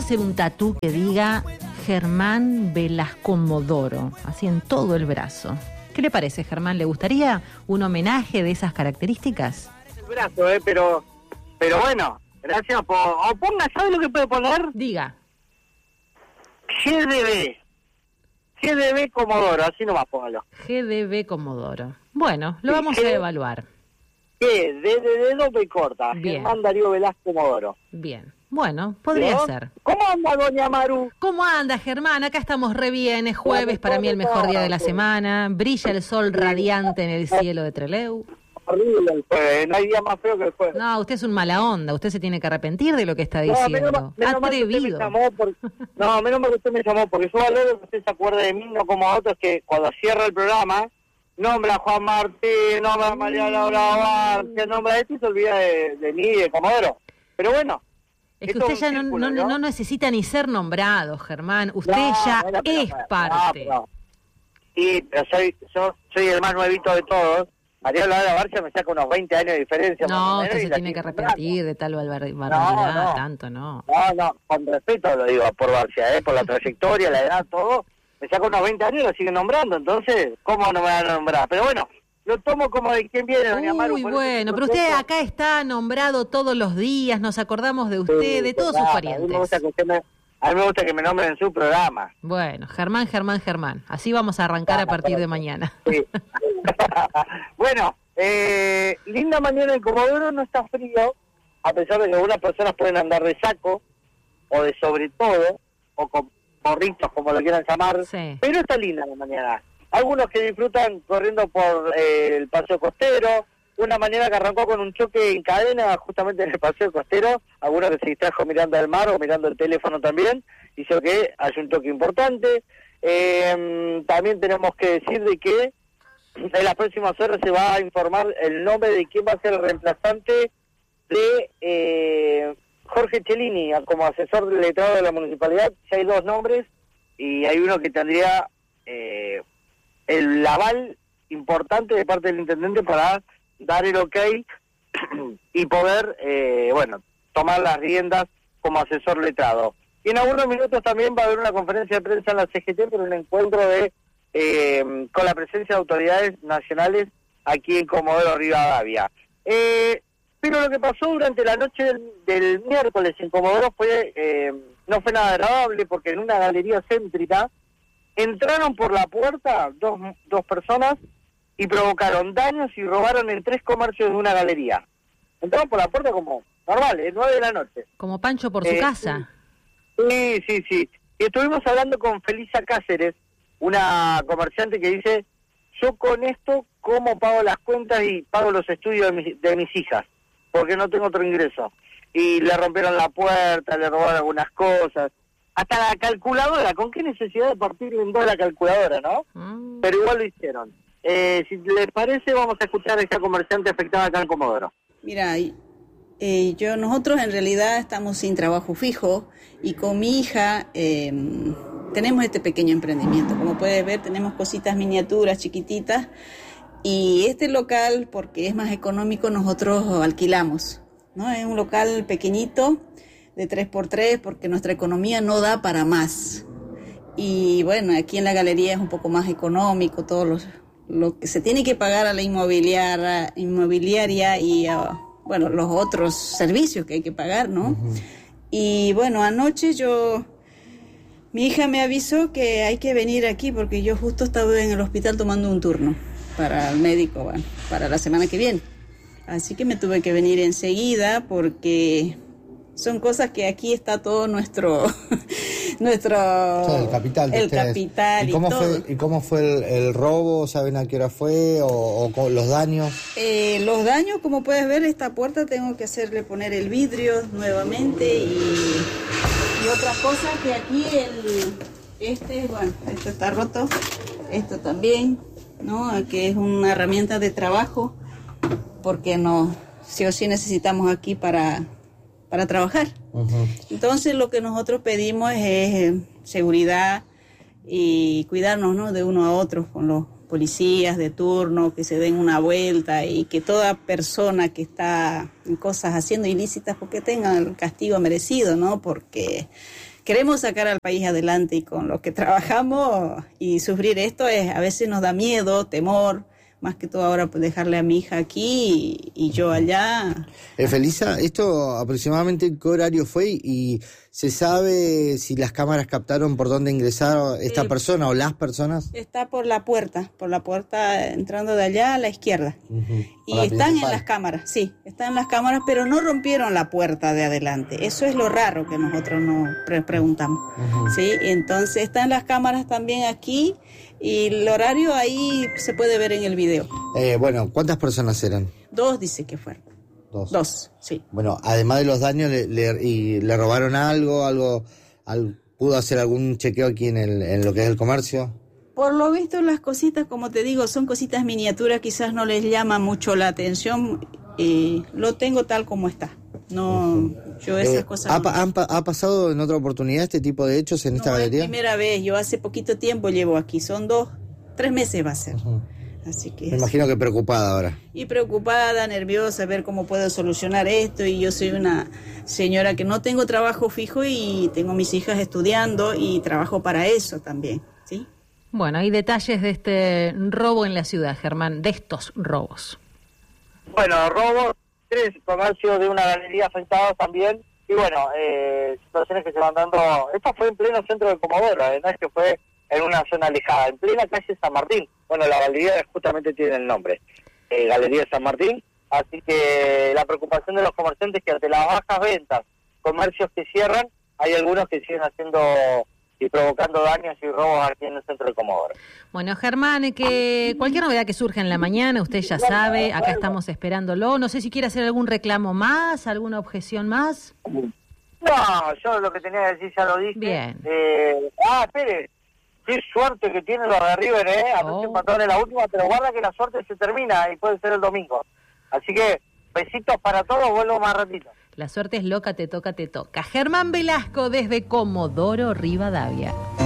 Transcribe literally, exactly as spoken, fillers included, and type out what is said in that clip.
hacer un tatú que diga Germán Velasco Modoro, así en todo el brazo. ¿Qué le parece, Germán? ¿Le gustaría un homenaje de esas características? El brazo, eh, pero, pero bueno, gracias por... O ponga, ¿sabe lo que puede poner? Diga. G D B. G D B Comodoro, así nomás póngalo. G D B Comodoro. Bueno, lo vamos G- a evaluar. G D de dedo B corta. Bien. Germán Darío Velasco Modoro. Bien. Bueno, podría ¿No? ser. ¿Cómo anda, doña Maru? ¿Cómo anda, Germán? Acá estamos re bien. Es jueves, para mí el mejor día de la semana. Brilla el sol radiante en el cielo de Trelew. Horrible el jueves, no hay día más feo que el jueves. No, usted es un mala onda. Usted se tiene que arrepentir de lo que está No, diciendo. menos, mal- menos mal que usted me Atrevido. llamó por- no, menos mal que usted me llamó, porque yo valoro que usted se acuerde de mí, no como a otros que cuando cierra el programa, nombra a Juan Martín, nombra a María Laura Barcia, nombra a esto y se olvida de, de mí y de Comodoro. Pero bueno. Es que esto usted ya un no, círculo, no, no necesita ni ser nombrado, Germán. Usted No, ya bueno, pero- es no, parte. pero- Sí, pero soy, yo soy el más nuevito de todos. María Laura Barcia me saca unos veinte años de diferencia. más o No, menos, usted y se la tiene que sigo arrepentir de tal barbar- No, barbaridad, no. tanto no. No, no, con respeto lo digo por Barcia, ¿eh? Por la trayectoria, la edad, todo. Me saca unos veinte años y lo siguen nombrando, entonces, ¿cómo no me van a nombrar? Pero bueno, lo tomo como de quién viene, doña Maru. Uy, por eso bueno, estoy pero usted contento. acá está nombrado todos los días, nos acordamos de usted, Sí, de todos claro, sus A mí, me gusta parientes. que usted me, a mí me gusta que me nombren en su programa. Bueno, Germán, Germán, Germán. Así vamos a arrancar a partir de mañana. Sí. Bueno, eh, linda mañana en Comodoro, no está frío, a pesar de que algunas personas pueden andar de saco, o de sobre todo, o con morritos, como lo quieran llamar, Sí. pero está linda la mañana. Algunos que disfrutan corriendo por eh, el paseo costero, una mañana que arrancó con un choque en cadena justamente en el paseo costero, algunos que se distrajo mirando al mar o mirando el teléfono también, hizo que haya un choque importante. Eh, también tenemos que decir de que en las próximas horas se va a informar el nombre de quién va a ser el reemplazante de eh, Jorge Cellini como asesor del letrado de la municipalidad. Ya hay dos nombres y hay uno que tendría eh, el aval importante de parte del intendente para dar el ok y poder, eh, bueno, tomar las riendas como asesor letrado. Y en algunos minutos también va a haber una conferencia de prensa en la C G T por un encuentro de eh, con la presencia de autoridades nacionales aquí en Comodoro Rivadavia. Eh, pero lo que pasó durante la noche del, del miércoles en Comodoro fue eh, no fue nada agradable, porque en una galería céntrica entraron por la puerta dos, dos personas y provocaron daños y robaron en tres comercios de una galería. Entraron por la puerta como normal, es nueve de la noche. Como Pancho por su Eh, casa. Sí, sí, sí. Y estuvimos hablando con Felisa Cáceres, una comerciante que dice, yo con esto, ¿cómo pago las cuentas y pago los estudios de mis, de mis hijas? Porque no tengo otro ingreso. Y le rompieron la puerta, le robaron algunas cosas. Hasta la calculadora, ¿con qué necesidad de partir en dos la calculadora, no? Mm. Pero igual lo hicieron. Eh, si les parece, vamos a escuchar a esta comerciante afectada acá en Comodoro. Mira, eh, yo nosotros en realidad estamos sin trabajo fijo y con mi hija eh, tenemos este pequeño emprendimiento. Como puedes ver, tenemos cositas miniaturas chiquititas y este local, porque es más económico, nosotros alquilamos, ¿no? Es un local pequeñito de tres por tres porque nuestra economía no da para más. Y bueno, aquí en la galería es un poco más económico, todos los lo que se tiene que pagar a la inmobiliaria, inmobiliaria y a, bueno, los otros servicios que hay que pagar, ¿no? Uh-huh. Y bueno, anoche yo, mi hija me avisó que hay que venir aquí porque yo justo estaba en el hospital tomando un turno para el médico, bueno, para la semana que viene. Así que me tuve que venir enseguida porque son cosas que aquí está todo nuestro nuestro todo el capital de el ustedes. capital ¿Y cómo y todo. fue y cómo fue el, el robo? ¿Saben a qué hora fue o, o con los daños? Eh, los daños, como puedes ver, esta puerta tengo que hacerle poner el vidrio nuevamente y, y otra cosa que aquí el este, bueno, esto está roto, esto también, ¿no? Que es una herramienta de trabajo porque no sí o sí necesitamos aquí para para trabajar. Uh-huh. Entonces lo que nosotros pedimos es eh, seguridad y cuidarnos, ¿no? De uno a otro con los policías de turno, que se den una vuelta y que toda persona que está en cosas haciendo ilícitas porque tengan el castigo merecido, ¿no? Porque queremos sacar al país adelante y con lo que trabajamos y sufrir esto es a veces nos da miedo, temor, más que todo ahora pues dejarle a mi hija aquí y, y yo allá. Eh, Felisa, ¿esto aproximadamente qué horario fue y se sabe si las cámaras captaron por dónde ingresaron esta Sí. persona o las personas? Está por la puerta, por la puerta entrando de allá a la izquierda. Uh-huh. Y están en las cámaras, sí, están en las cámaras, pero no rompieron la puerta de adelante. Eso es lo raro que nosotros nos pre- preguntamos. Uh-huh. Sí, entonces están las cámaras también aquí y el horario ahí se puede ver en el video. Eh, bueno, ¿cuántas personas eran? Dos dice que fueron. Dos. Dos, sí. Bueno, además de los daños, ¿le, le, y le robaron algo? algo al, ¿Pudo hacer algún chequeo aquí en, el, en lo que es el comercio? Por lo visto las cositas, como te digo, son cositas miniaturas, quizás no les llama mucho la atención. Eh, lo tengo tal como está. No, yo esas Eh, cosas... ¿ha, no. pa- han pa- ¿Ha pasado en otra oportunidad este tipo de hechos en esta No, es galería? primera vez, yo hace poquito tiempo llevo aquí, son dos, tres meses va a ser. Uh-huh. Así que... Me imagino que preocupada ahora. Y preocupada, nerviosa, ver cómo puedo solucionar esto. Y yo soy una señora que no tengo trabajo fijo y tengo mis hijas estudiando y trabajo para eso también, ¿sí? Bueno, hay detalles de este robo en la ciudad, Germán, de estos robos. Bueno, robos, tres comercios de una galería afectados también, y bueno, eh, situaciones que se van dando. Esto fue en pleno centro de Comodoro, ¿eh? No es que fue en una zona alejada, en plena calle San Martín. Bueno, la galería justamente tiene el nombre, eh, Galería San Martín, así que la preocupación de los comerciantes que ante las bajas ventas, comercios que cierran, hay algunos que siguen haciendo y provocando daños y robos aquí en el centro de Comodoro. Bueno, Germán, que cualquier novedad que surja en la mañana, usted ya sabe, acá estamos esperándolo. No sé si quiere hacer algún reclamo más, alguna objeción más. No, yo lo que tenía que decir ya lo dije. Bien. Eh, ah, espere, qué suerte que tienen los de River, ¿eh? Anoche Oh. empataron en la última, pero guarda que la suerte se termina y puede ser el domingo. Así que, besitos para todos, vuelvo más ratito. La suerte es loca, te toca, te toca. Germán Velasco desde Comodoro Rivadavia.